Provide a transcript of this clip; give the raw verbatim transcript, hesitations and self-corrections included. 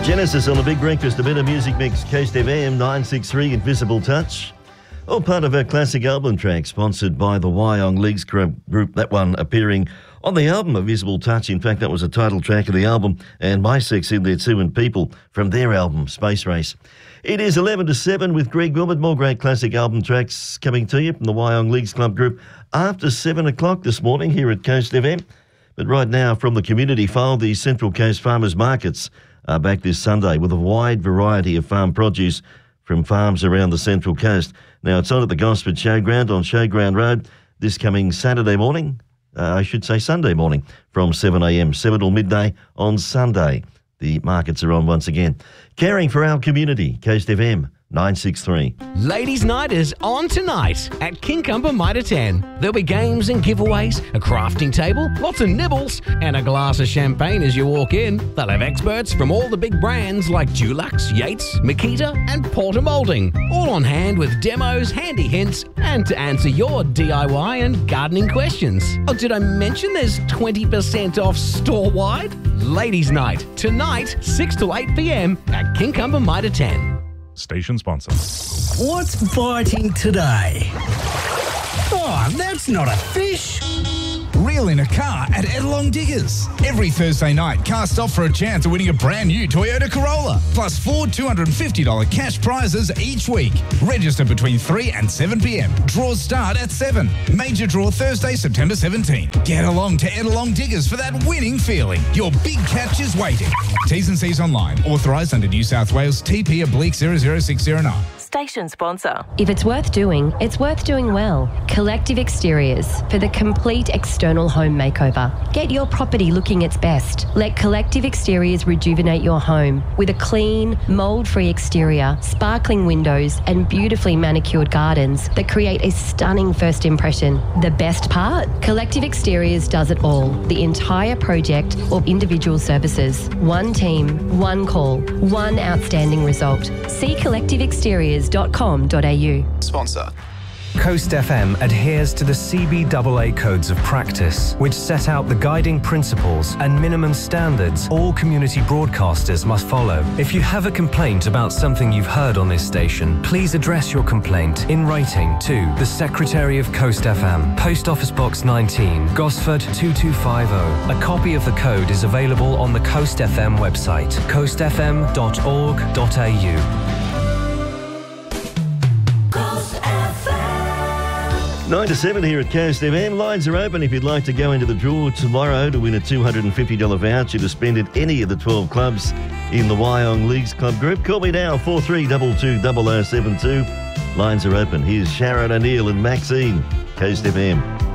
Genesis on the Big Breakfast, a bit of music mix, Coast F M nine sixty-three, Invisible Touch. All part of our classic album track, sponsored by the Wyong Leagues Group, that one appearing on the album Invisible Touch. In fact, that was the title track of the album, and My Sex in there too, and People from their album, Space Race. It is eleven to seven with Greg Wilmot. More great classic album tracks coming to you from the Wyong Leagues Club Group after seven o'clock this morning here at Coast F M. But right now, from the community file, the Central Coast Farmers Markets are back this Sunday with a wide variety of farm produce from farms around the Central Coast. Now, it's on at the Gosford Showground on Showground Road this coming Saturday morning, uh, I should say Sunday morning, from seven a m, seven till midday on Sunday. The markets are on once again. Caring for our community, Coast F M nine sixty-three. Ladies' Night is on tonight at Kincumber Mitre ten. There'll be games and giveaways, a crafting table, lots of nibbles, and a glass of champagne as you walk in. They'll have experts from all the big brands like Dulux, Yates, Makita, and Porter Moulding, all on hand with demos, handy hints, and to answer your D I Y and gardening questions. Oh, did I mention there's twenty percent off store-wide? Ladies' Night, tonight, six to eight p m at Kincumber Mitre ten. Station sponsor. What's biting today? Oh, that's not a fish. Reel in a car at Edelong Diggers. Every Thursday night, cast off for a chance of winning a brand new Toyota Corolla, plus four two hundred fifty dollars cash prizes each week. Register between three and seven p m. Draws start at seven. Major draw Thursday, September seventeenth. Get along to Edelong Diggers for that winning feeling. Your big catch is waiting. T's and C's online. Authorised under New South Wales T P oblique zero zero six zero nine. Station sponsor. If it's worth doing, it's worth doing well. Collective Exteriors for the complete external home makeover. Get your property looking its best. Let Collective Exteriors rejuvenate your home with a clean, mould-free exterior, sparkling windows, and beautifully manicured gardens that create a stunning first impression. The best part? Collective Exteriors does it all. The entire project or individual services. One team, one call, one outstanding result. See collective exteriors dot com dot a u. Sponsor. Coast F M adheres to the C B A A Codes of Practice, which set out the guiding principles and minimum standards all community broadcasters must follow. If you have a complaint about something you've heard on this station, please address your complaint in writing to the Secretary of Coast F M, Post Office Box nineteen, Gosford two two five zero. A copy of the code is available on the Coast F M website, coast f m dot org dot a u. nine to seven here at Coast F M. Lines are open if you'd like to go into the draw tomorrow to win a two hundred fifty dollars voucher to spend at any of the twelve clubs in the Wyong Leagues Club Group. Call me now, four three two two zero zero seven two. Lines are open. Here's Sharon O'Neill and Maxine, Coast F M.